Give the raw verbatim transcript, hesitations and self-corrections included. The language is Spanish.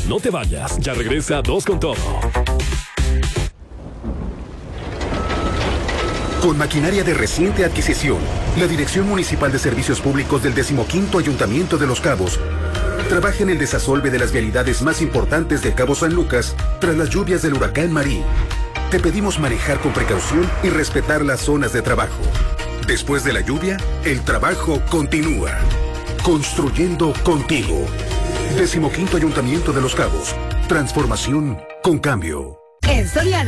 No te vayas, ya regresa Dos con Todo. Con maquinaria de reciente adquisición, la Dirección Municipal de Servicios Públicos del decimoquinto Ayuntamiento de Los Cabos trabaja en el desasolve de las vialidades más importantes de Cabo San Lucas tras las lluvias del huracán Marí. Te pedimos manejar con precaución y respetar las zonas de trabajo. Después de la lluvia, el trabajo continúa. Construyendo contigo. Decimoquinto Ayuntamiento de Los Cabos. Transformación con cambio. En Soriana